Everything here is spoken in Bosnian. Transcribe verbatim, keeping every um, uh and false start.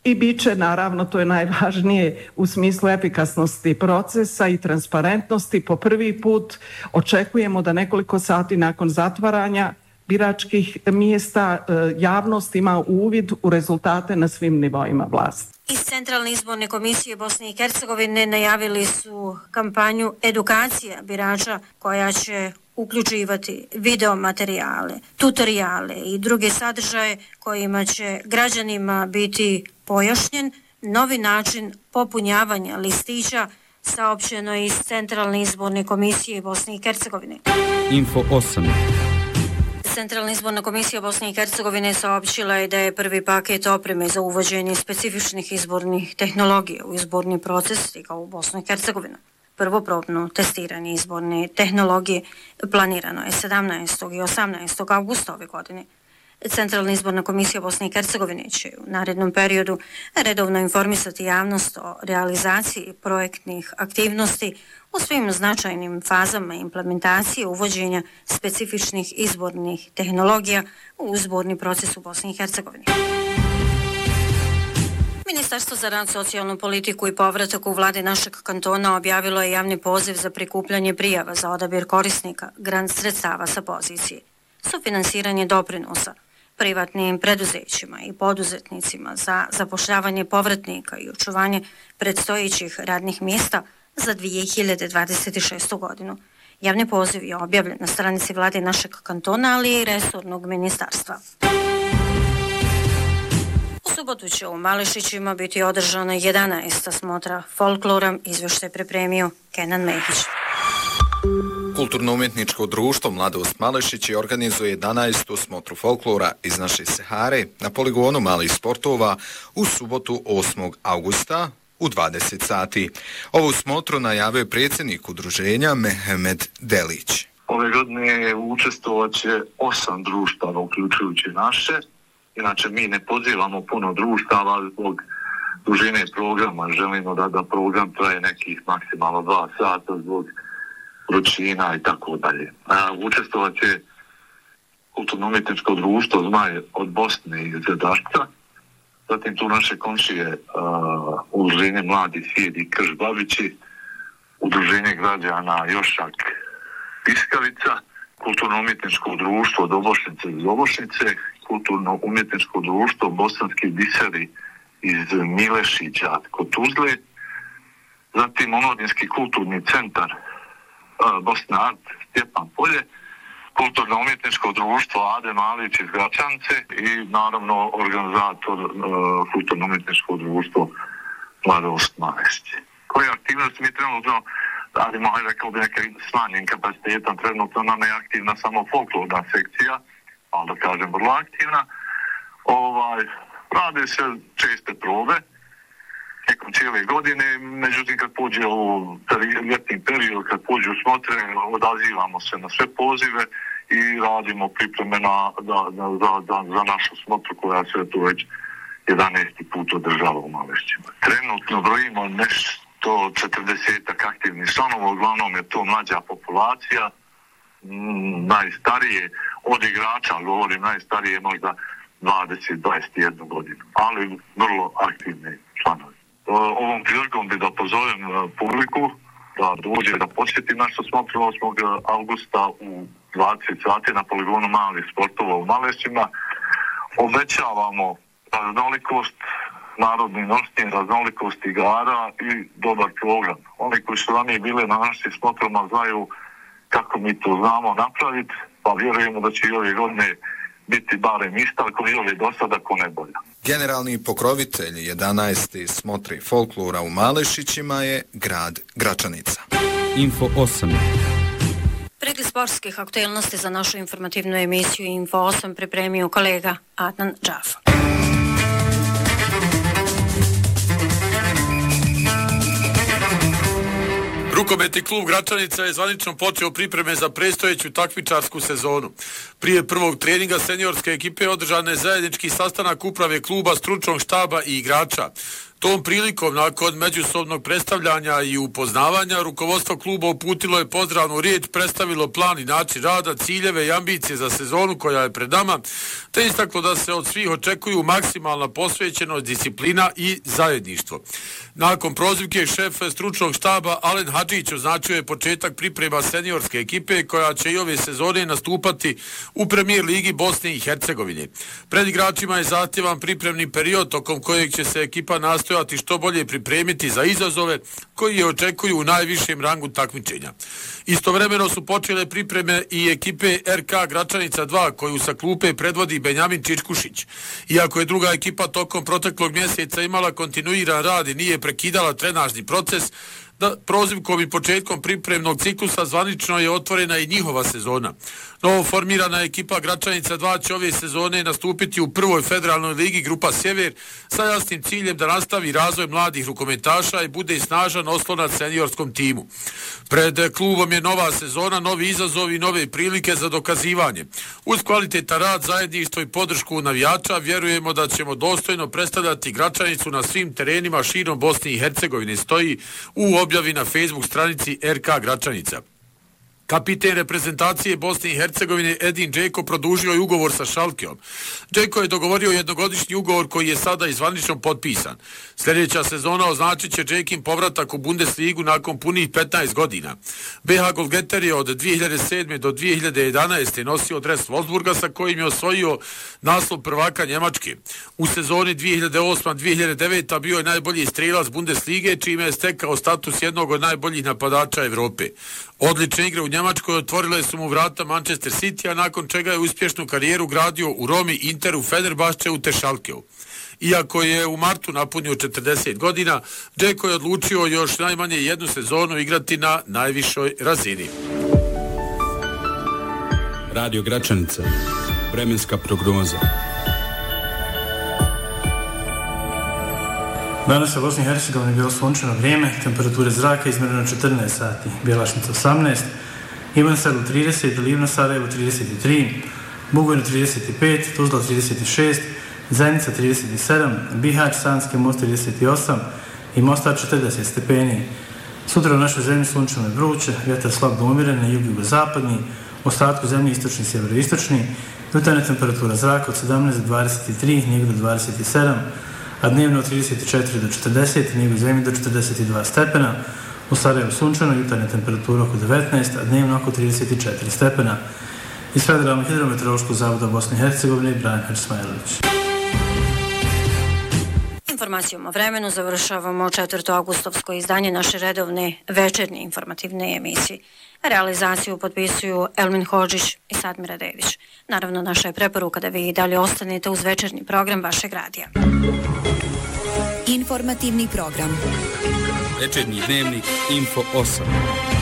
i bit će, naravno, to je najvažnije u smislu efikasnosti procesa i transparentnosti. Po prvi put očekujemo da nekoliko sati nakon zatvaranja biračkih mjesta javnost ima uvid u rezultate na svim nivoima vlasti. Iz Centralne izborne komisije Bosne i Hercegovine najavili su kampanju edukacija birača koja će uključivati video materijale, tutoriale i druge sadržaje kojima će građanima biti pojašnjen novi način popunjavanja listića, saopćeno iz Centralne izborne komisije Bosne i Hercegovine. Info osam. Centralna izborna komisija Bosne i Hercegovine saopćila je da je prvi paket opreme za uvođenje specifičnih izbornih tehnologija u izborni proces stigao u Bosnu i Hercegovinu. Prvo probno testiranje izborne tehnologije planirano je sedamnaestog i osamnaestog avgusta ove godine. Centralna izborna komisija Bosne i Hercegovine će u narednom periodu redovno informisati javnost o realizaciji projektnih aktivnosti u svim značajnim fazama implementacije uvođenja specifičnih izbornih tehnologija u izborni proces u Bosni i Hercegovini. Ministarstvo za rad, socijalnu politiku i povratak u vlade našeg kantona objavilo je javni poziv za prikupljanje prijava za odabir korisnika grant sredstava sa pozicije sufinansiranje doprinosa privatnim preduzećima i poduzetnicima za zapošljavanje povratnika i očuvanje predstojećih radnih mjesta za dvije hiljade dvadeset šestu godinu. Javni poziv je objavljen na stranici vlade našeg kantona, ali i resornog ministarstva. U subotu će u Malešićima biti održana jedanaesta smotra folklora, izvještaj pripremio Kenan Mehić. Kulturno-umjetničko društvo Mladost Malešići organizuje jedanaestu smotru folklora iz naše Sahare na poligonu malih sportova u subotu osmog avgusta u dvadeset sati. Ovu smotru najavio je predsjednik udruženja Mehmed Delić. Ove godine učestvovat će osam društava, uključujući naše. Inače, mi ne pozivamo puno društava zbog dužine programa. Želimo da, da program traje nekih maksimalno dva sata zbog vrućina i tako dalje. Učestvovat će Kulturno-umjetničko društvo Zmaj od Bosne i Zedašca, zatim tu naše komšije uh, udruženje Mladi Svijet i Krš Babići, udruženje građana Jošak Piskavica, Kulturno-umjetničko društvo Dobošnice iz Dobošnice, Kulturno-umjetničko društvo Bosanski biseri iz Milešića kod Tuzle, zatim Omladinski kulturni centar uh, Bosna Art Stjepan Polje, Kulturno-umjetničko društvo Ade Malić iz Gračance i naravno organizator uh, Kulturno-umjetničko društvo Mladost Malešići. Koje aktivnosti mi trenutno radimo, hajde rekao bi neka smanjen kapacitetan, trenutno nam je aktivna samo folklorna sekcija, ali da kažem vrlo aktivna. Ovaj, rade se česte probe tijekom cijele godine, međutim kad pođe u ljetni period, kad pođe u smotre, odazivamo se na sve pozive i radimo pripreme na, da, da, za, za, za našu smotru koja se tu već jedanaesti put održava u Malešićima. Trenutno brojimo nešto četrdesetak aktivnih članova, uglavnom je to mlađa populacija, m, najstarije od igrača, govorim najstarije možda dvadeset do dvadeset jednu godinu, ali vrlo aktivne članovi. Ovom prilikom bi da pozovem publiku da dođe da posjeti našu smotru osmog avgusta u dvadeset sati na poligonu malih sportova u Malešićima. Obećavamo raznolikost, narodni noćni, raznolikost igara i dobar program. Oni koji su ranije bili na našim smotrama znaju kako mi to znamo napraviti, pa vjerujemo da će i ove godine biti barem ista, ako je ove do sada, ako ne bolja. Generalni pokrovitelj jedanaeste smotri folklora u Malešićima je grad Gračanica. Info osam. Pregled sportskih aktualnosti za našu informativnu emisiju Info osam pripremio kolega Adnan Džafa. Rukometni klub Gračanica je zvanično počeo pripreme za predstojeću takmičarsku sezonu. Prije prvog treninga seniorske ekipe održan je zajednički sastanak uprave kluba, stručnog štaba i igrača. Tom prilikom, nakon međusobnog predstavljanja i upoznavanja, rukovodstvo kluba uputilo je pozdravnu riječ, predstavilo plan i način rada, ciljeve i ambicije za sezonu koja je pred nama, te istaklo da se od svih očekuju maksimalna posvećenost, disciplina i zajedništvo. Nakon prozivke šef stručnog štaba Alen Hadžić označio je početak priprema seniorske ekipe koja će i ove sezone nastupati u premijer ligi Bosne i Hercegovine. Pred igračima je zahtjevan pripremni period tokom kojeg će se ekipa nastojati što bolje pripremiti za izazove koji je očekuju u najvišem rangu takmičenja. Istovremeno su počele pripreme i ekipe R K Gračanica dva koju sa klupe predvodi Benjamin Čičkušić. Iako je druga ekipa tokom proteklog mjeseca imala kontinuiran rad i nije prekidala trenažni proces, da prozivkom i početkom pripremnog ciklusa zvanično je otvorena i njihova sezona. Novo formirana ekipa Gračanica dva će ove sezone nastupiti u prvoj federalnoj ligi Grupa Sjever sa jasnim ciljem da nastavi razvoj mladih rukometaša i bude snažan oslonac seniorskom timu. Pred klubom je nova sezona, novi izazovi i nove prilike za dokazivanje. Uz kvalitetan rad, zajedništvo i podršku navijača vjerujemo da ćemo dostojno predstavljati Gračanicu na svim terenima širom Bosne i Hercegovine, stoji u objavi na Facebook stranici R K Gračanica. Kapiten reprezentacije Bosne i Hercegovine Edin Džeko produžio je ugovor sa Šalkeom. Džeko je dogovorio jednogodišnji ugovor koji je sada izvanično potpisan. Sljedeća sezona označit će Džekin povratak u Bundesligu nakon punih petnaest godina. B H Golgeter je od dvije hiljade sedme do dvije hiljade jedanaeste nosio dres Wolfsburga sa kojim je osvojio naslov prvaka Njemačke. U sezoni dvije hiljade osme dvije hiljade devete bio je najbolji strelac Bundeslige, čime je stekao status jednog od najboljih napadača Evrope. Odlične igre u Njemačkoj otvorile su mu vrata Manchester City, a nakon čega je uspješnu karijeru gradio u Romi, Interu, Fenerbahčeu te Schalkeu. Iako je u martu napunio četrdeset godina, Džeko je odlučio još najmanje jednu sezonu igrati na najvišoj razini. Radio Gračanica. Vremenska prognoza. Danas je u Bosni i Hercegovini bilo sunčano vrijeme, temperature zraka izmjereno četrnaest sati, Bjelašnica osamnaest, Ivan Sedl trideset, Livno Sarajevo trideset tri, Bugojno trideset pet, Tuzla trideset šest, Zenica trideset sedam, Bihać, Sanski most trideset osam i Mostar četrdeset stepeni. Sutra u našoj zemlji sunčano i vruće, vjetar slab do umjeren, na jug jugozapadni, u ostatku zemlji istočni i sjeveroistočni, jutarnja temperatura zraka od sedamnaest do dvadeset tri, njeg do dvadeset sedam, a dnevno od trideset četiri do četrdeset, njeg u zemlji do četrdeset dva stepena, u Sarajevu sunčano, jutarnja temperatura oko devetnaest, a dnevno oko trideset četiri stepena. Iz Federalnog hidrometeorološkog zavoda Bosne i Hercegovine, Branimir Smajlović. Informacijom o vremenu završavamo četvrto avgustovsko izdanje naše redovne večernje informativne emisije. Realizaciju potpisuju Elmin Hodžić i Sadmira Dedić. Naravno, naša je preporuka da vi i dalje ostanete uz večernji program vašeg radija. Informativni program. Večernji dnevnik Info osam.